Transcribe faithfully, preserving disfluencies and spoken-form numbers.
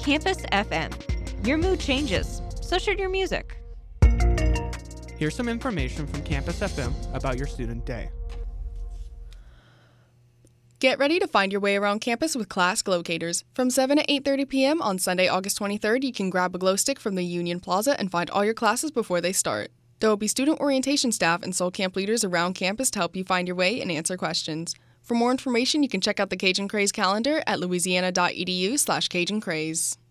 Campus F M. Your mood changes, so should your music. Here's some information from Campus F M about your student day. Get ready to find your way around campus with Class Glowcators. From seven to eight thirty p.m. on Sunday, August twenty-third, you can grab a glow stick from the Union Plaza and find all your classes before they start. There will be student orientation staff and soul camp leaders around campus to help you find your way and answer questions. For more information, you can check out the Cajun Craze calendar at louisiana dot e d u slash Cajun Craze.